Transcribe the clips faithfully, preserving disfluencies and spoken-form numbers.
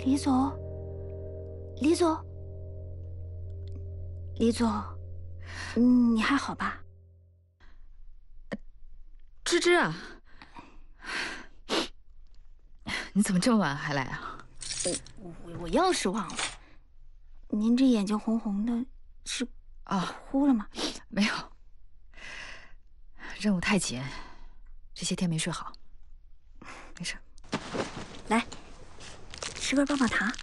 李总，李总，李总，嗯，你还好吧？ 芝芝啊，你怎么这么晚还来啊？ 我我我钥匙忘了。您这眼睛红红的，是啊， 哭了吗？ 没有，任务太紧，这些天没睡好。没事。 来，吃根棒棒糖。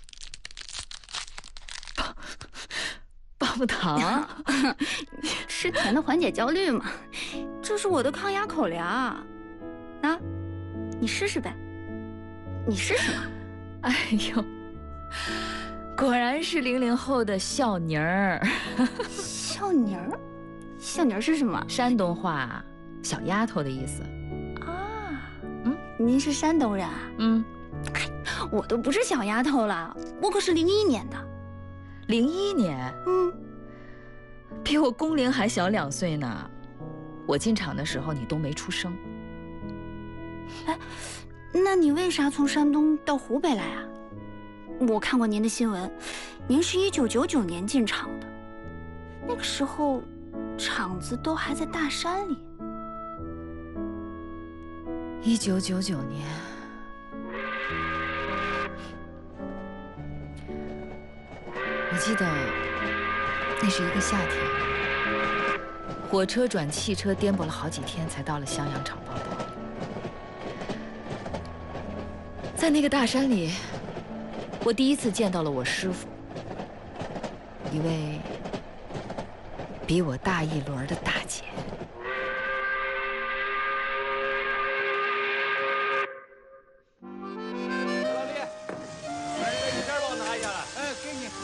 棒棒棒糖， 吃甜的缓解焦虑嘛，这是我的抗压口粮。啊，你试试呗。你试试嘛。 哎呦，果然是零零后的孝妮儿。 孝妮儿，孝妮儿是什么？ 山东话，小丫头的意思。 啊， 嗯， 您是山东人啊？ 嗯， 哎，我都不是小丫头了，我可是零一年的。 零一年， 嗯， 比我工龄还小两岁呢。我进厂的时候你都没出生。 哎，那你为啥从山东到湖北来啊？我看过您的新闻，您是一九九九年进厂的，那个时候厂子都还在大山里。 一九九九年，我记得那是一个夏天，火车转汽车颠簸了好几天，才到了襄阳厂报道。在那个大山里，我第一次见到了我师傅，一位比我大一轮的大姐。 老李，把这个雨天帮我拿一下来。哎，给你。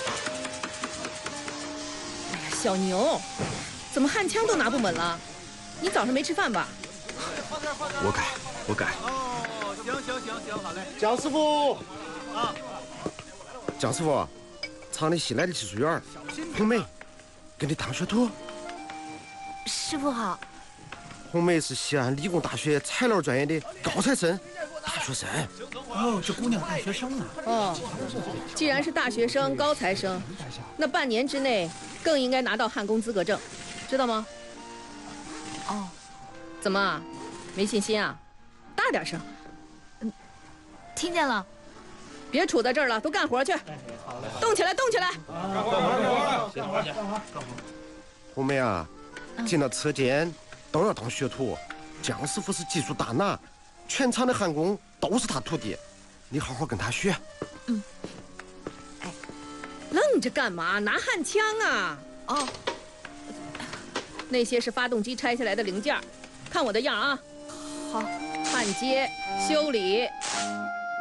哎呀，小牛，怎么焊枪都拿不稳了？你早上没吃饭吧？ 我改，我改。 哦，行行行行，好嘞。 蒋师傅， 啊， 蒋师傅，厂里新来的技术员红梅，跟你当学徒。 师傅好。 红梅是西安理工大学材料专业的高材生，大学生。 哦，这姑娘大学生啊。 哦，既然是大学生、高材生，那半年之内更应该拿到焊工资格证，知道吗？ 哦， 怎么，没信心啊？大点声。 听见了。 别杵在这儿了，都干活去。动起来，动起来！ 干活，干活，干活去，干活。 红梅啊，进了车间都要当学徒。蒋师傅是技术大拿，全厂的焊工都是他徒弟，你好好跟他学。 嗯。 哎，愣着干嘛？拿焊枪啊！ 哦。 那些是发动机拆下来的零件，看我的样啊！ 好， 焊接、修理。